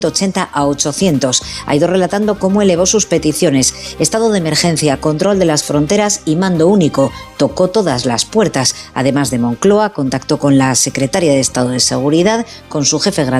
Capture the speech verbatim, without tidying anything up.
ochenta a ochocientos. Ha ido relatando cómo elevó sus peticiones: estado de emergencia, control de las fronteras y mando único. Tocó todas las puertas. Además de Moncloa, contactó con la secretaria de Estado de Seguridad, con su jefe